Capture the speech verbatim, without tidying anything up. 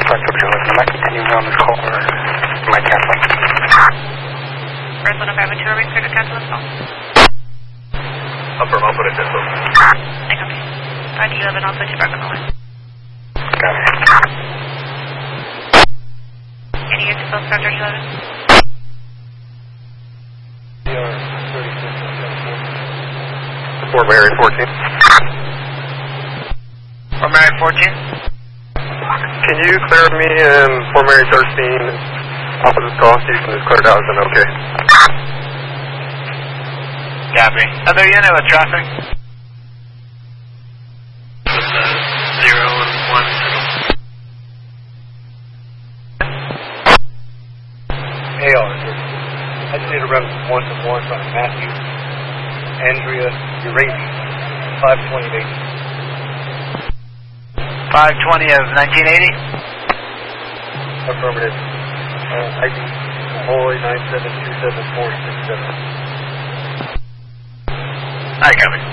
Correct, Upper Juliet. Am I continuing on this call or am I canceling? First one, five two, are we clear to cancel this call? Affirm, I'll put it this way. I copy. five two eleven, I'll put you back on the line. Got it. Can you get to phone five thirty eleven? Fort Mary fourteen. Fort Mary fourteen? Can you clear me in Fort Mary thirteen, opposite call, so you can just clear it out as an okay? Copy. Other unit with traffic? Zero and one. A R. I just need to run one to one from Matthew, Andrea, Urabi, five twenty of eighty. five twenty of nineteen eighty? Affirmative. Uh, I D, Ahoy nine seven two seven four six seven. I got it.